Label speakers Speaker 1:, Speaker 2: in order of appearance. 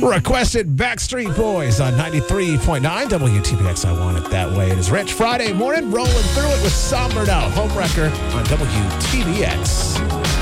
Speaker 1: Requested Backstreet Boys on 93.9 WTBX. I Want It That Way. It is Rich Friday morning, rolling through it with Somberno, Homewrecker on WTBX.